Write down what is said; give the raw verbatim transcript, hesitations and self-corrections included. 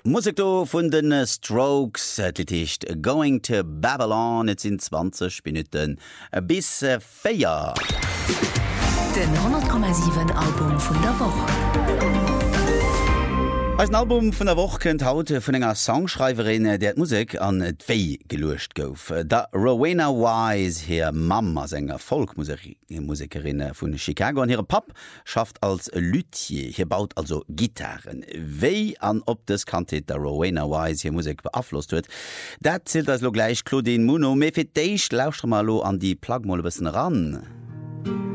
Musik do vun den Strokes Licht Going to Babylon, et sinn zwanzig Minuten bis Féier. Den hundert Komma sieben Album vun der Woche. Als ein Album vun der Woche kënnt haute vun enger Songschreiverin, der d Musik an d'Wéi gelucht gouf. Da Rowena Wise, hier Mama Sänger Folkmusikerin vun Chicago, an ihre Pap schafft als Luthier, hier baut also Gitarren. Wéi an ob des Kantet der Rowena Wise hier Musik beaflosst huet, dat zählt als lo gleich Claudine Muno, mé fir déich lauscht mal lo an die Plagmolle bessen ran.